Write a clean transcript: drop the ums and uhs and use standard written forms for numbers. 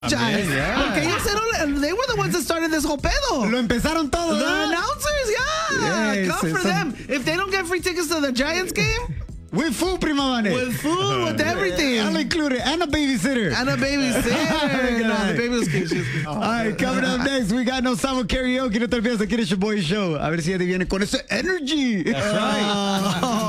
Giants. Porque ellos they were the ones that started this whole pedo. Lo empezaron todo. The announcers, yeah. Yes, Come for them. If they don't get free tickets to the Giants game, with food, prima Vane. with food, with everything. I'll include it. And a babysitter. And a babysitter. No, the baby was cute. All right, coming up next, we got No Samo Karaoke. No te olvides, aquí es your boy show. A ver si ya te viene con ese energy. That's right.